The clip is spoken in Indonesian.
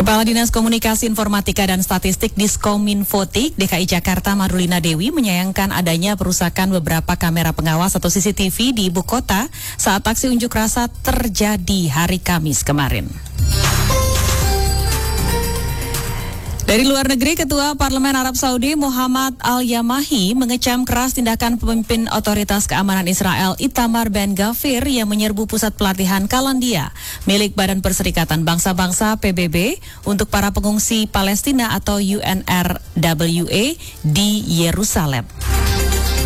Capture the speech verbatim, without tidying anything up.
Kepala Dinas Komunikasi Informatika dan Statistik Diskominfotik D K I Jakarta Marulina Dewi menyayangkan adanya perusakan beberapa kamera pengawas atau C C T V di ibu kota saat aksi unjuk rasa terjadi hari Kamis kemarin. Dari luar negeri, Ketua Parlemen Arab Saudi Muhammad Al-Yamahi mengecam keras tindakan pemimpin Otoritas Keamanan Israel Itamar Ben-Gvir yang menyerbu pusat pelatihan Kalandia milik Badan Perserikatan Bangsa-Bangsa P B B untuk para pengungsi Palestina atau U N R W A di Yerusalem.